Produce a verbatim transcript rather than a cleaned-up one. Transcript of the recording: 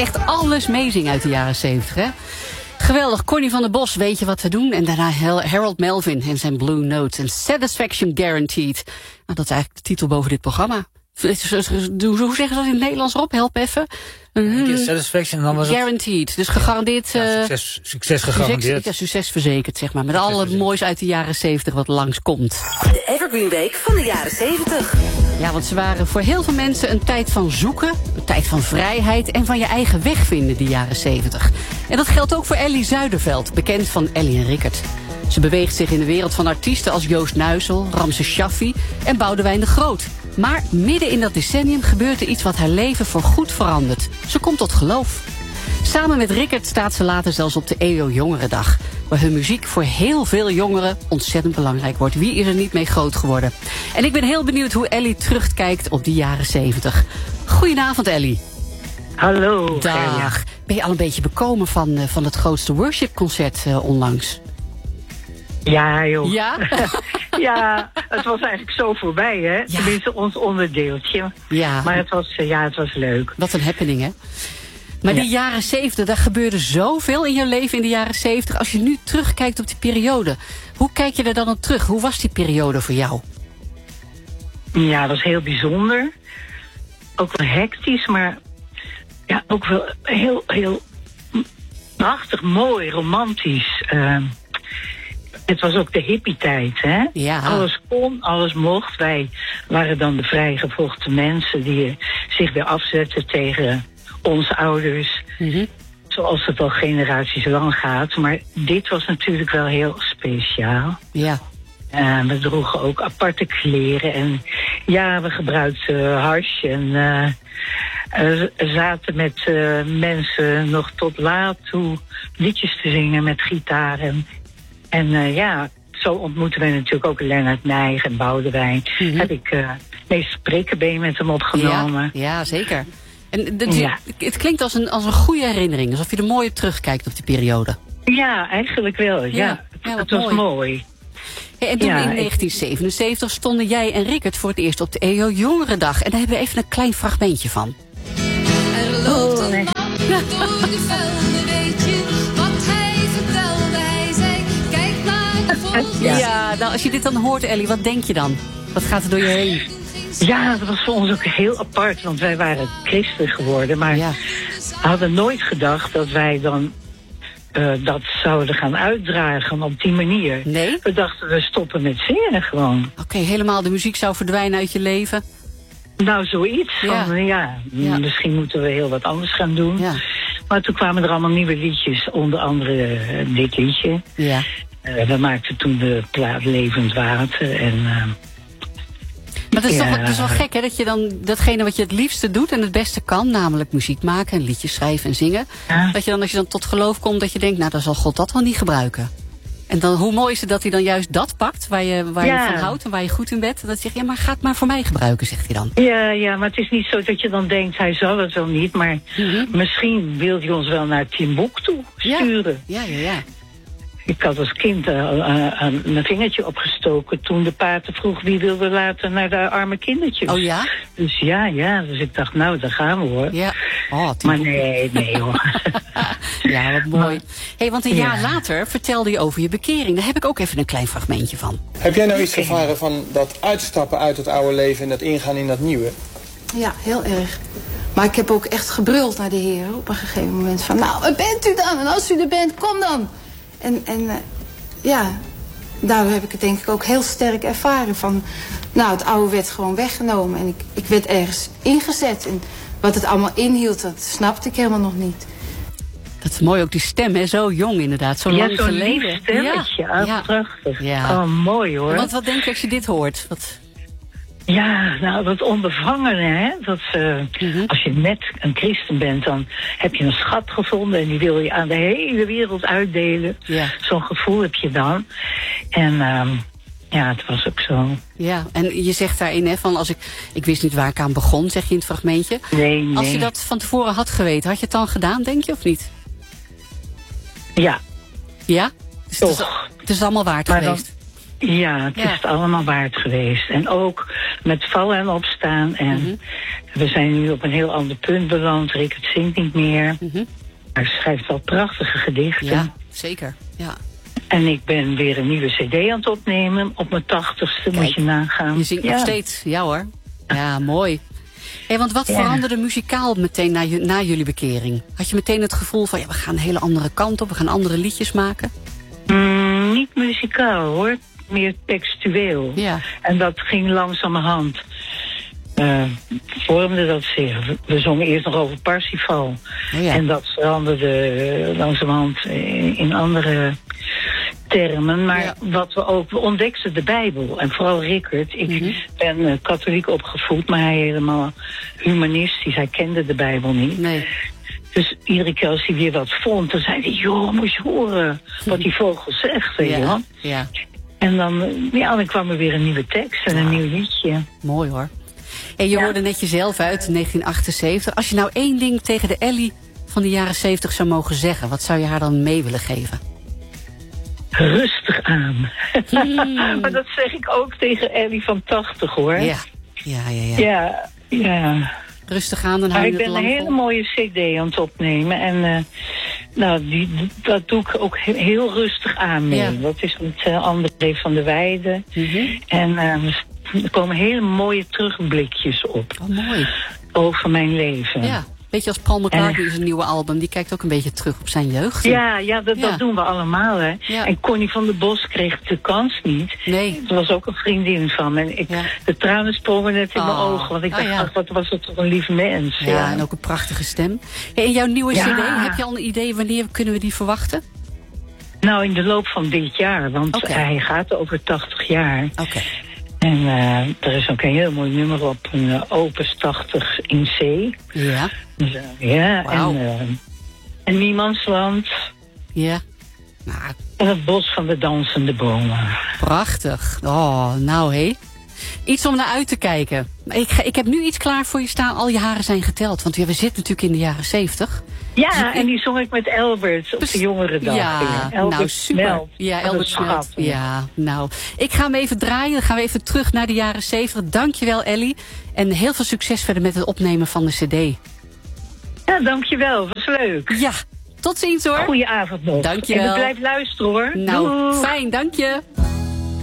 echt alles meezingen uit de jaren zeventig, hè? Geweldig, Connie van der Bos, Weet je wat we doen? En daarna Harold Melvin en zijn Blue Notes en Satisfaction Guaranteed. Nou, dat is eigenlijk de titel boven dit programma. Hoe zeggen ze dat in het Nederlands, Rob? Help even. Mm, satisfaction, dan was guaranteed. Het... Dus gegarandeerd... Ja, succes, succes gegarandeerd. Succes, ja, succes verzekerd, zeg maar. Met succes alle verzekerd. Moois uit de jaren zeventig wat langskomt. De Evergreen Week van de jaren zeventig. Ja, want ze waren voor heel veel mensen een tijd van zoeken. Een tijd van vrijheid en van je eigen weg vinden, die jaren zeventig. En dat geldt ook voor Ellie Zuiderveld, bekend van Ellie en Rickert. Ze beweegt zich in de wereld van artiesten als Joost Nuisel, Ramses Shaffi en Boudewijn de Groot. Maar midden in dat decennium gebeurt er iets wat haar leven voorgoed verandert. Ze komt tot geloof. Samen met Rickert staat ze later zelfs op de E O Jongerendag, waar hun muziek voor heel veel jongeren ontzettend belangrijk wordt. Wie is er niet mee groot geworden? En ik ben heel benieuwd hoe Ellie terugkijkt op die jaren zeventig. Goedenavond, Ellie. Hallo. Dag. Ben je al een beetje bekomen van, uh, van het grootste worshipconcert uh, onlangs? Ja, joh. Ja? Ja, het was eigenlijk zo voorbij, hè? Ja. Tenminste, ons onderdeeltje. Ja. Maar het was, ja, het was leuk. Wat een happening, hè? Maar ja. Die jaren zeventig, daar gebeurde zoveel in je leven in de jaren zeventig. Als je nu terugkijkt op die periode, hoe kijk je er dan op terug? Hoe was die periode voor jou? Ja, dat was heel bijzonder. Ook wel hectisch, maar ja, ook wel heel, heel prachtig, mooi, romantisch. Uh, Het was ook de hippie-tijd, hè? Ja. Alles kon, alles mocht. Wij waren dan de vrijgevochten mensen die zich weer afzetten tegen onze ouders. Mm-hmm. Zoals het al generaties lang gaat. Maar dit was natuurlijk wel heel speciaal. Ja. Uh, we droegen ook aparte kleren. En ja, we gebruikten hash. En uh, uh, zaten met uh, mensen nog tot laat toe liedjes te zingen met gitaar en... En uh, ja, zo ontmoeten we natuurlijk ook Lennart Nijg en Boudewijn. Mm-hmm. Heb ik uh, meest sprekenbeen met hem opgenomen. Ja, ja zeker. En de, ja. Het klinkt als een, als een goede herinnering. Alsof je er mooi op terugkijkt op die periode. Ja, eigenlijk wel. Ja, ja, ja het was mooi. mooi. Hey, en toen ja, in negentien zevenenzeventig stonden jij en Rickert voor het eerst op de E O Jongerendag. En daar hebben we even een klein fragmentje van. Er loopt een man door de velden, weet je wat hij vertelde. Hij zei, kijk naar de vogels. Ja, ja nou, als je dit dan hoort, Ellie, wat denk je dan? Wat gaat er door je heen? Ja, dat was voor ons ook heel apart, want wij waren christen geworden. Maar ja. we hadden nooit gedacht dat wij dan uh, dat zouden gaan uitdragen op die manier. Nee? We dachten, we stoppen met zingen gewoon. Oké, okay, helemaal de muziek zou verdwijnen uit je leven? Nou, zoiets. Ja. Van, ja, ja. misschien moeten we heel wat anders gaan doen. Ja. Maar toen kwamen er allemaal nieuwe liedjes, onder andere uh, dit liedje. Ja. Uh, we maakten toen de plaat Levend Water en... Uh, Maar dat is, ja. toch, dat is wel gek, hè? Dat je dan datgene wat je het liefste doet en het beste kan, namelijk muziek maken en liedjes schrijven en zingen. Ja. Dat je dan, als je dan tot geloof komt, dat je denkt, nou, dan zal God dat wel niet gebruiken. En dan, hoe mooi is het dat hij dan juist dat pakt, waar je, waar ja. je van houdt en waar je goed in bent. Dat zeg je, ja, maar ga het maar voor mij gebruiken, zegt hij dan. Ja, ja, maar het is niet zo dat je dan denkt, hij zal het wel niet. Maar mm-hmm. misschien wil hij ons wel naar Timbuktu sturen. Ja, ja, ja. ja. Ik had als kind uh, uh, uh, mijn vingertje opgestoken toen de pater vroeg wie wilde later naar de arme kindertjes. Oh ja? Dus ja, ja. Dus ik dacht, nou, daar gaan we hoor. Ja. Oh, maar nee, nee hoor. Ja, wat mooi. Hey, want een jaar ja. later vertelde je over je bekering. Daar heb ik ook even een klein fragmentje van. Heb jij nou iets ervaren van dat uitstappen uit het oude leven en dat ingaan in dat nieuwe? Ja, heel erg. Maar ik heb ook echt gebruld naar de Heer op een gegeven moment. Van, nou, waar bent u dan? En als u er bent, kom dan. En, en uh, ja, daardoor heb ik het denk ik ook heel sterk ervaren. Van, nou, het oude werd gewoon weggenomen. En ik, ik werd ergens ingezet. En wat het allemaal inhield, dat snapte ik helemaal nog niet. Dat is mooi, ook die stem, hè? Zo jong inderdaad, zo ja, lang zo'n geleden. Ja, zo'n lief stemmetje, ja. Ja. Prachtig. Ja. Oh, mooi hoor. Want wat denk je als je dit hoort? Wat... Ja, nou, dat onbevangene, hè. Dat, uh, mm-hmm. Als je net een christen bent, dan heb je een schat gevonden en die wil je aan de hele wereld uitdelen. Ja. Zo'n gevoel heb je dan. En um, ja, het was ook zo. Ja, en je zegt daarin, hè, van als ik, ik wist niet waar ik aan begon, zeg je in het fragmentje. Nee, nee. Als je dat van tevoren had geweten, had je het dan gedaan, denk je, of niet? Ja. Ja? Dus toch. Het is, het is allemaal waard maar geweest. Dan, Ja, het Ja. is het allemaal waard geweest. En ook met vallen en opstaan. En Mhm. we zijn nu op een heel ander punt beland. Rickert zingt niet meer. Mhm. Maar hij schrijft wel prachtige gedichten. Ja, zeker. Ja. En ik ben weer een nieuwe cd aan het opnemen. Op mijn tachtigste, Kijk, moet je nagaan. Je zingt ja. nog steeds. Ja hoor. Ja, mooi. Hey, want wat Ja. veranderde muzikaal meteen na, je- na jullie bekering? Had je meteen het gevoel van, ja, we gaan een hele andere kant op. We gaan andere liedjes maken? Mm, niet muzikaal hoor, meer textueel. Ja. En dat ging langzamerhand. Uh, vormde dat zich. We- We zongen eerst nog over Parsifal. Oh ja. En dat veranderde uh, langzamerhand in, in andere termen. Maar Ja. wat we ook, we ontdekten de Bijbel. En vooral Rickert. Ik Mhm. ben uh, katholiek opgevoed, maar hij helemaal humanistisch. Hij kende de Bijbel niet. Nee. Dus iedere keer als hij weer wat vond, dan zei hij, joh, moet je horen wat die vogel zegt, weet je wel. Ja, ja, En dan, ja, dan kwam er weer een nieuwe tekst en een nieuw liedje. mooi hoor. En je Ja. hoorde net jezelf uit, negentien achtenzeventig. Als je nou één ding tegen de Ellie van de jaren zeventig zou mogen zeggen, wat zou je haar dan mee willen geven? Rustig aan. Hmm. Maar dat zeg ik ook tegen Ellie van tachtig, hoor. Ja, ja, ja. ja. ja. ja. Rustig aan, dan Maar hou ik je het ben een lang hele vol. mooie cd aan het opnemen. En uh, nou, die, dat doe ik ook he- heel rustig aan mee. Ja. Dat is met uh, André van der Weijden. Mhm. En uh, er komen hele mooie terugblikjes op. Oh, mooi. Over mijn leven. Ja, beetje als Paul McCartney zijn nieuwe album. Die kijkt ook een beetje terug op zijn jeugd. Ja, ja, dat, Ja. dat doen we allemaal, hè. Ja. En Connie van der Bos kreeg de kans niet. Nee. Dat was ook een vriendin van me. En ik, Ja. de tranen sprongen net in mijn Oh. ogen. Want ik Oh, dacht, ja. ach, wat was het toch een lief mens. Ja, en ook een prachtige stem. Hey, en jouw nieuwe Ja. cd, heb je al een idee wanneer kunnen we die verwachten? Nou, in de loop van dit jaar. Want Oké. hij gaat over tachtig jaar. Oké. En uh, er is ook een heel mooi nummer op. Een uh, Opus tachtig in C. Ja, Dus, uh, ja, Wauw. en, uh, en Niemandsland. ja. Nou, En het bos van de dansende bomen. prachtig. Oh, nou hé. Iets om naar uit te kijken. Ik, ga, ik heb nu iets klaar voor je staan. Al je haren zijn geteld. Want we zitten natuurlijk in de jaren zeventig. Ja, en die zong ik met Albert op Dus- de jongerendag. Ja, Albert nou super. Smelt. Ja, Wat Albert een Smelt. schat. Ja, nou. Ik ga hem even draaien. Dan gaan we even terug naar de jaren zeventig. Dankjewel Ellie. En heel veel succes verder met het opnemen van de cd. Ja, dankjewel. Was leuk. Ja, tot ziens hoor. Goeie avond nog. Dankjewel. En ik blijf luisteren hoor. Nou, Doeg. fijn, dank je.